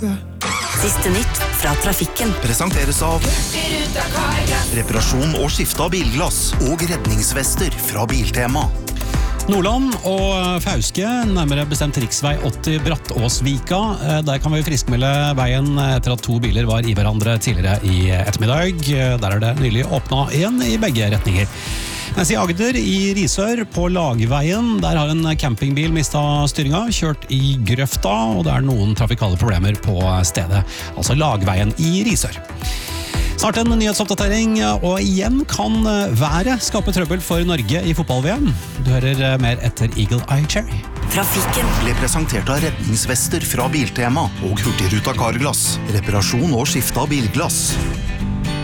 tilbake. Siste nytt fra trafikken. Presenteres av reparasjon og skifte av bilglass og redningsvester fra Biltema. Nordland og Fauske, nærmere bestemt riksvei 80 Brattåsvika. Der kan vi friskmelde veien etter at to biler var i hverandre tidligere i ettermiddag. Der er det nylig åpnet igjen i begge retninger. Mens i Agder i Risør på Lagveien, der har en campingbil mistet styringa, kjørt i grøfta, og det er noen trafikale problemer på stedet. Altså Lagveien i Risør. Snart en nyhetsoppdatering, og igjen kan været skape trøbbel for Norge i fotball-VM. Du hører mer etter Eagle Eye Cherry. Trafikken ble presentert av redningsvester fra Biltema og Hurtigruta Carglass. Reparasjon og skifte av bilglass.